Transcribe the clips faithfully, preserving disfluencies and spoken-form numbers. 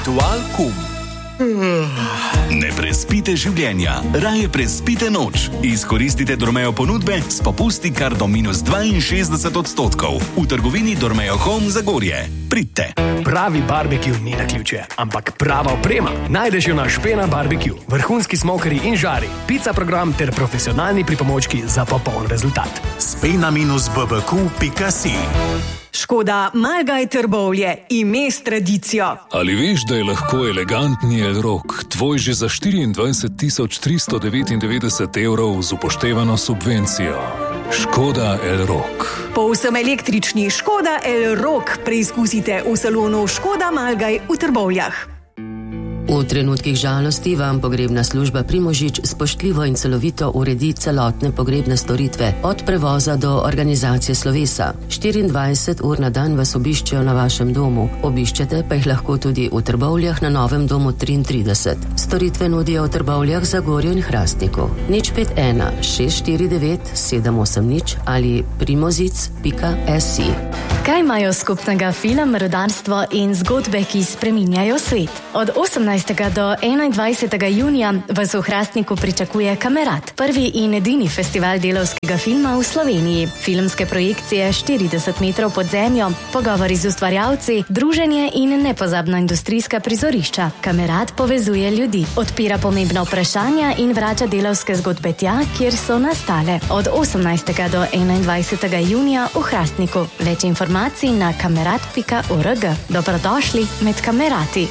Dualkum. Ne prespite življenja, raje prespite noč. Izkoristite Dormeo ponudbe s popusti kar do minus dvainšestdeset odstotkov. V trgovini Dormeo Home Zagorje. Pridite. Pravi barbecue ni naključje, ampak prava oprema. Najdeš jo na Špena barbecue, vrhunski smokeri in žari, pica program ter profesionalni pripomočki za popoln rezultat. spena b b q pika si. Škoda Malgaj Trbovlje, ime s tradicijo. Ali veš, da je lahko elegantni Elrock tvoj že za štiriindvajset tisoč tristo devetindevetdeset evrov z upoštevano subvencijo? Škoda Elrock. Povsem električni Škoda Elrock preizkusite v salonu Škoda Malgaj v Trbovljah. V trenutkih žalosti vam pogrebna služba Primožič spoštljivo in celovito uredi celotne pogrebne storitve, od prevoza do organizacije slovesa. štiriindvajset ur na dan vas obiščejo na vašem domu, obiščete pa jih lahko tudi v Trbovljah na Novem domu triintrideset. Storitve nudijo v Trbovljah, Zagorju in Hrastniku. nič pet ena šest štiri devet sedem osem nič ali primozic pika si. Kaj imajo skupnega film, rudarstvo in zgodbe, ki spreminjajo svet? Od osemnajstega do enaindvajsetega junija vas v Hrastniku pričakuje Kamerad, prvi in edini festival delavskega filma v Sloveniji. Filmske projekcije štirideset metrov pod zemljo, pogovori z ustvarjalci, druženje in nepozabna industrijska prizorišča. Kamerad povezuje ljudi, odpira pomembna vprašanja in vrača delavske zgodbe tja, kjer so nastale. Od osemnajstega do enaindvajsetega junija v Hrastniku. Več informacij na kamerad pika org. Dobrodošli med kamerati.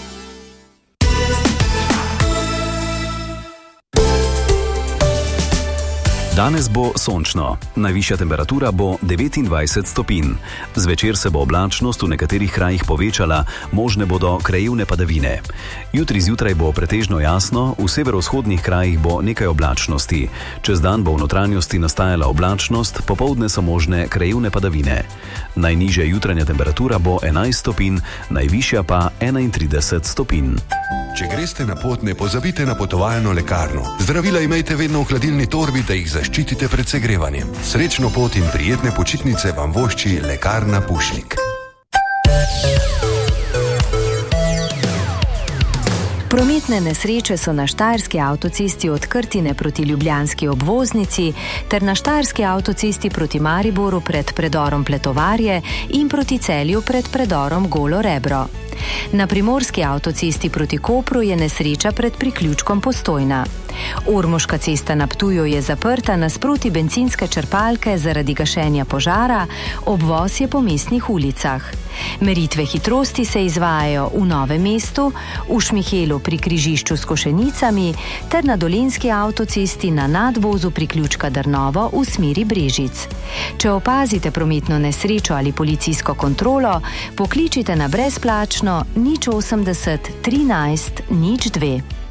Danes bo sončno. Najvišja temperatura bo devetindvajset stopinj. Zvečer se bo oblačnost v nekaterih krajih povečala, možne bodo krajevne padavine. Jutri zjutraj bo pretežno jasno, v severovzhodnih krajih bo nekaj oblačnosti. Čez dan bo v notranjosti nastajala oblačnost, popoldne so možne krajevne padavine. Najnižja jutranja temperatura bo enajst stopinj, najvišja pa enaintrideset stopinj. Če greste na pot, ne pozabite na potovalno lekarno. Zdravila imejte vedno v hladilni torbi, da jih zaščitite pred segrevanjem. Srečno pot in prijetne počitnice vam vošči Lekarna Pušnik. Prometne nesreče so na štajerski avtocesti od Krtine proti ljubljanski obvoznici ter na štajerski avtocesti proti Mariboru pred predorom Pletovarje in proti Celju pred predorom Golo Rebro. Na primorski avtocesti proti Kopru je nesreča pred priključkom Postojna. Ormoška cesta na Ptuju je zaprta nasproti bencinske črpalke zaradi gašenja požara, obvoz je po mestnih ulicah. Meritve hitrosti se izvajajo v Novem mestu, v Šmihelu pri križišču s Košenicami ter na Dolenjski avtocesti na nadvozu priključka Drnovo v smeri Brežic. Če opazite prometno nesrečo ali policijsko kontrolo, pokličite na brezplačno nič osemdeset trinajst nič dve.